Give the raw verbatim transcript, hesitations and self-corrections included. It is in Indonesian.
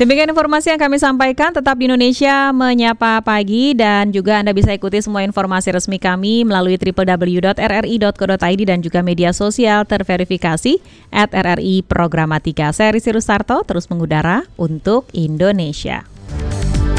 Demikian informasi yang kami sampaikan. Tetap di Indonesia Menyapa Pagi, dan juga Anda bisa ikuti semua informasi resmi kami melalui w w w dot r r i dot co dot i d dan juga media sosial terverifikasi at R R I Programatika. Saya Risi Rustarto, terus mengudara untuk Indonesia.